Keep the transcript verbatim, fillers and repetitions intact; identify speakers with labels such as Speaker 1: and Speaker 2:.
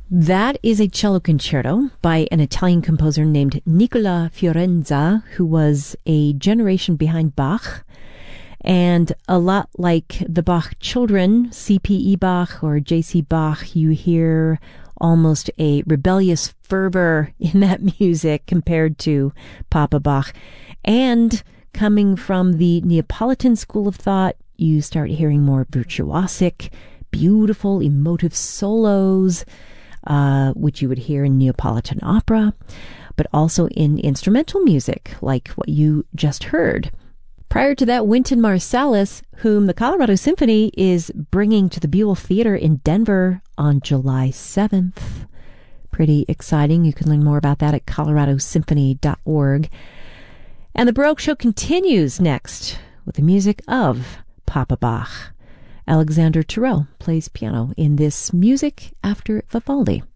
Speaker 1: That is a cello concerto by an Italian composer named Nicola Fiorenza, who was a generation behind Bach. And a lot like the Bach children, C P E Bach or J C Bach, you hear almost a rebellious fervor in that music compared to Papa Bach. And coming from the Neapolitan school of thought, you start hearing more virtuosic, beautiful, emotive solos, uh, which you would hear in Neapolitan opera, but also in instrumental music, like what you just heard. Prior to that, Wynton Marsalis, whom the Colorado Symphony is bringing to the Buell Theater in Denver on July seventh. Pretty exciting. You can learn more about that at colorado symphony dot org. And the Baroque Show continues next with the music of Papa Bach. Alexander Thurot plays piano in this Music After Vivaldi.